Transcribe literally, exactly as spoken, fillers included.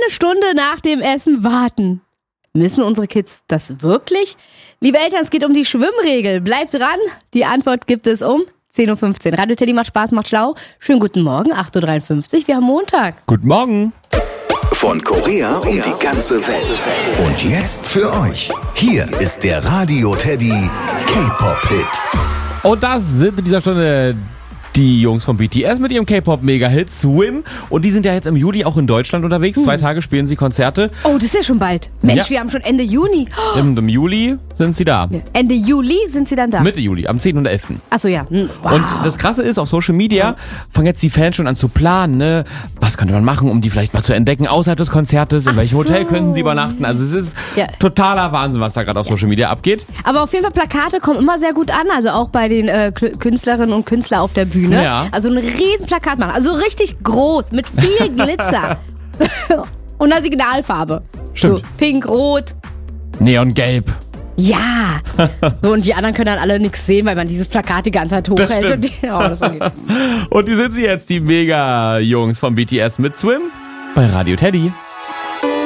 eine Stunde nach dem Essen warten. Müssen unsere Kids das wirklich? Liebe Eltern, es geht um die Schwimmregel. Bleibt dran. Die Antwort gibt es um zehn Uhr fünfzehn. Radio Teddy macht Spaß, macht schlau. Schönen guten Morgen, acht Uhr dreiundfünfzig. Wir haben Montag. Guten Morgen. Von Korea um die ganze Welt. Und jetzt für euch. Hier ist der Radio Teddy K-Pop-Hit. Und das sind in dieser Stunde die Jungs von B T S mit ihrem K-Pop-Mega-Hit Swim. Und die sind ja jetzt im Juli auch in Deutschland unterwegs. Hm. Zwei Tage spielen sie Konzerte. Oh, das ist ja schon bald. Mensch, Ja. wir haben schon Ende Juni. Oh. Im, Im Juli sind sie da. Ende Juli sind sie dann da. Mitte Juli, am zehnten und elften Achso, ja. Hm, wow. Und das Krasse ist, auf Social Media fangen jetzt die Fans schon an zu planen, ne? Was könnte man machen, um die vielleicht mal zu entdecken außerhalb des Konzertes? In Ach welchem so. Hotel könnten sie übernachten? Also es ist Ja. totaler Wahnsinn, was da gerade auf Social Media abgeht. Aber auf jeden Fall, Plakate kommen immer sehr gut an. Also auch bei den äh, Künstlerinnen und Künstlern auf der Bühne. Ja. Also ein riesen Plakat machen. Also richtig groß, mit viel Glitzer. Und einer Signalfarbe. Stimmt. So, pink, rot. Neongelb. Ja. So, und die anderen können dann alle nichts sehen, weil man dieses Plakat die ganze Zeit Das hochhält. stimmt. Und die, oh, das ist Und die sind sie jetzt, die Mega-Jungs von B T S mit Swim bei Radio Teddy.